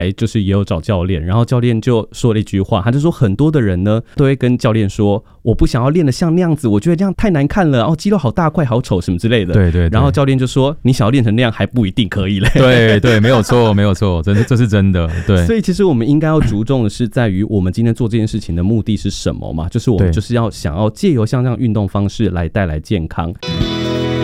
就是也有找教练，然后教练就说了一句话，他就说很多的人呢都会跟教练说，我不想要练得像那样子，我觉得这样太难看了，肌肉好大块好丑什么之类的。 对对对， 然后教练就说，你想要练成那样还不一定可以嘞。 对对，没有错没有错，这是真的。对， 所以其实我们应该要着重的是在于我们今天做这件事情的目的是什么嘛，就是我们就是想要借由像这样运动方式来带来健康。